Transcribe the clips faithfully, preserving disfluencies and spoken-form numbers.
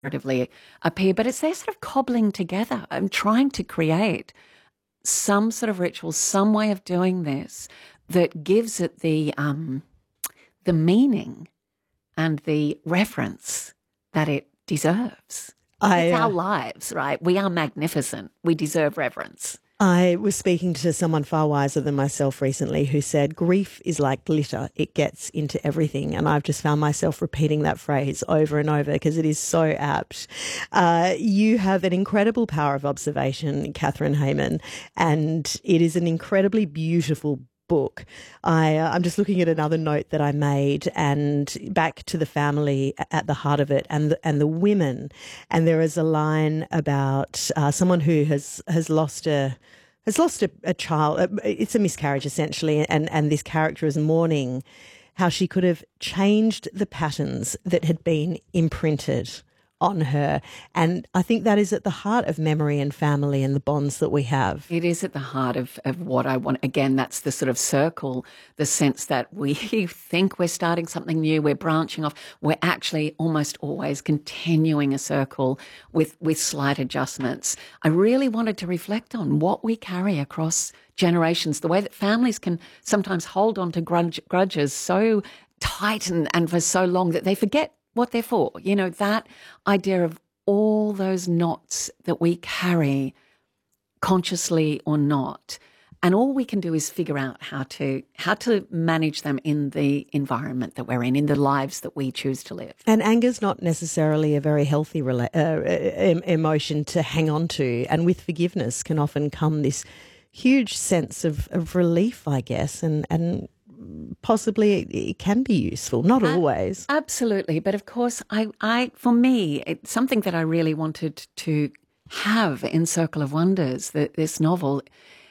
narratively appear, but it's their sort of cobbling together and trying to create some sort of ritual, some way of doing this that gives it the um, the meaning and the reverence that it deserves. I, It's uh, our lives, right? We are magnificent. We deserve reverence. I was speaking to someone far wiser than myself recently who said grief is like glitter. It gets into everything. And I've just found myself repeating that phrase over and over because it is so apt. Uh, you have an incredible power of observation, Catherine Hayman, and it is an incredibly beautiful book. I, uh, I'm just looking at another note that I made and back to the family at the heart of it and the, and the women. And there is a line about uh, someone who has, has lost a has lost a, a child. It's a miscarriage essentially. And, and this character is mourning how she could have changed the patterns that had been imprinted on her. And I think that is at the heart of memory and family and the bonds that we have. It is at the heart of, of what I want. Again, that's the sort of circle, the sense that we think we're starting something new, we're branching off. We're actually almost always continuing a circle with, with slight adjustments. I really wanted to reflect on what we carry across generations, the way that families can sometimes hold on to grudge, grudges so tight and, and for so long that they forget what they're for. You know, that idea of all those knots that we carry consciously or not. And all we can do is figure out how to how to manage them in the environment that we're in, in the lives that we choose to live. And anger's not necessarily a very healthy rela- uh, emotion to hang on to. And with forgiveness can often come this huge sense of, of relief, I guess, and and possibly it can be useful, not always. Uh, absolutely. But of course, I, I for me, it's something that I really wanted to have in Circle of Wonders, the, this novel,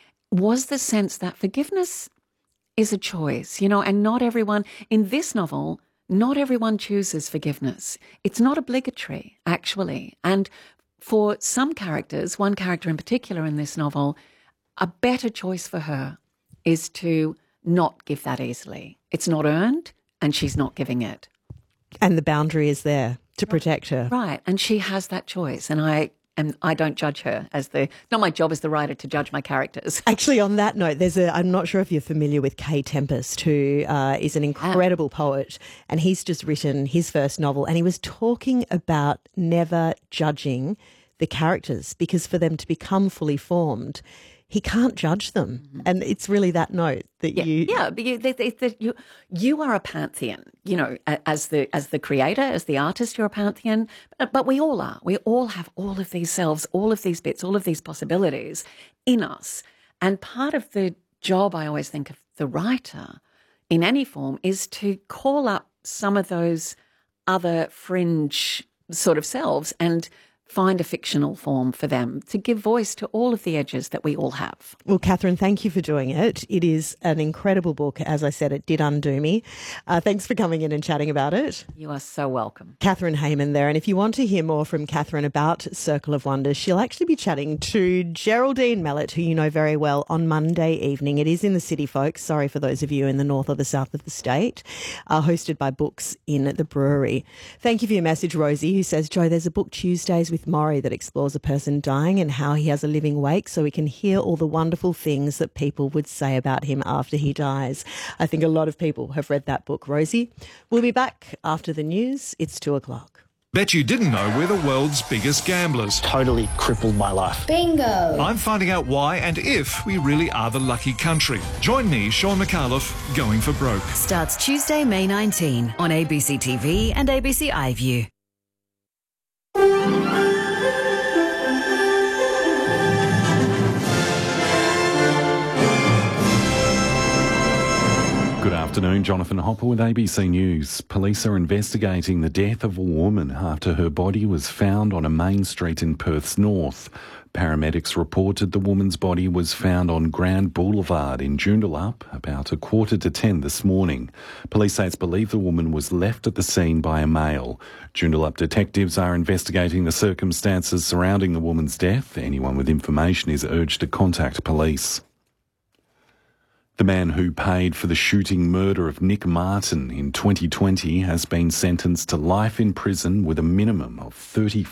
was the sense that forgiveness is a choice, you know, and not everyone, in this novel, not everyone chooses forgiveness. It's not obligatory, actually. And for some characters, one character in particular in this novel, a better choice for her is to not give that easily. It's not earned and she's not giving it. And the boundary is there to protect her. Right. And she has that choice. And I and I don't judge her as the, it's not my job as the writer to judge my characters. Actually, on that note, there's a, I'm not sure if you're familiar with Kay Tempest, who uh, is an incredible poet, and he's just written his first novel, and he was talking about never judging the characters because for them to become fully formed, he can't judge them. Mm-hmm. And it's really that note that yeah, you... Yeah, but you, they, they, they, you, you are a pantheon, you know, as the as the creator, as the artist, you're a pantheon. But, but we all are. We all have all of these selves, all of these bits, all of these possibilities in us. And part of the job, I always think, of the writer in any form is to call up some of those other fringe sort of selves and find a fictional form for them to give voice to all of the edges that we all have. Well, Catherine, thank you for doing it. It is an incredible book. As I said, it did undo me. Uh, thanks for coming in and chatting about it. You are so welcome. Catherine Hayman there. And if you want to hear more from Catherine about Circle of Wonders, she'll actually be chatting to Geraldine Mellett, who you know very well, on Monday evening. It is in the city, folks. Sorry for those of you in the north or the south of the state. Uh, hosted by Books in the Brewery. Thank you for your message, Rosie, who says, Joe, there's a book Tuesdays with Maury that explores a person dying and how he has a living wake so we can hear all the wonderful things that people would say about him after he dies. I think a lot of people have read that book, Rosie. We'll be back after the news. It's two o'clock. Bet you didn't know we're the world's biggest gamblers. Totally crippled my life. Bingo! I'm finding out why and if we really are the lucky country. Join me, Sean McAuliffe, Going for Broke. Starts Tuesday, May nineteenth on A B C T V and A B C iView. Good afternoon, Jonathan Hopper with A B C News. Police are investigating the death of a woman after her body was found on a main street in Perth's north. Paramedics reported the woman's body was found on Grand Boulevard in Joondalup about a quarter to ten this morning. Police say it's believed the woman was left at the scene by a male. Joondalup detectives are investigating the circumstances surrounding the woman's death. Anyone with information is urged to contact police. The man who paid for the shooting murder of Nick Martin in twenty twenty has been sentenced to life in prison with a minimum of thirty